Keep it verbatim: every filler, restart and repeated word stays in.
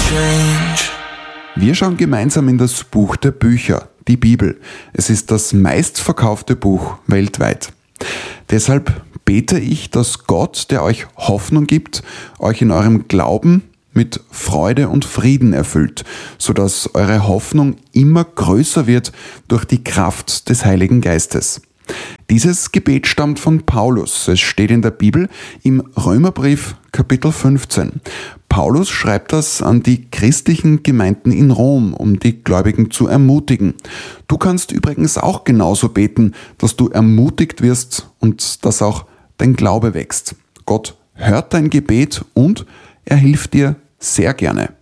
strange. Wir schauen gemeinsam in das Buch der Bücher, die Bibel. Es ist das meistverkaufte Buch weltweit. Deshalb bete ich, dass Gott, der euch Hoffnung gibt, euch in eurem Glauben mit Freude und Frieden erfüllt, sodass eure Hoffnung immer größer wird durch die Kraft des Heiligen Geistes. Dieses Gebet stammt von Paulus. Es steht in der Bibel im Römerbrief Kapitel fünfzehn. Paulus schreibt das an die christlichen Gemeinden in Rom, um die Gläubigen zu ermutigen. Du kannst übrigens auch genauso beten, dass du ermutigt wirst und dass auch dein Glaube wächst. Gott hört dein Gebet und er hilft dir sehr gerne.